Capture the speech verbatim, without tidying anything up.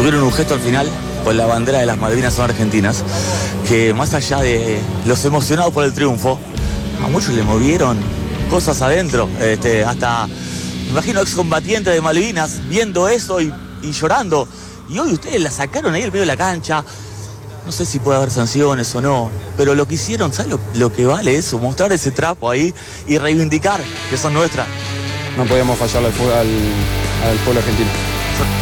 tuvieron un gesto al final con la bandera de las Malvinas son argentinas, que más allá de los emocionados por el triunfo, a muchos le movieron cosas adentro, este, hasta, me imagino, excombatientes de Malvinas viendo eso y, y llorando. Y hoy ustedes la sacaron ahí al medio de la cancha. No sé si puede haber sanciones o no, pero lo que hicieron, ¿sabes lo, lo que vale eso? Mostrar ese trapo ahí y reivindicar que son nuestras. No podíamos fallarle al, al, al pueblo argentino.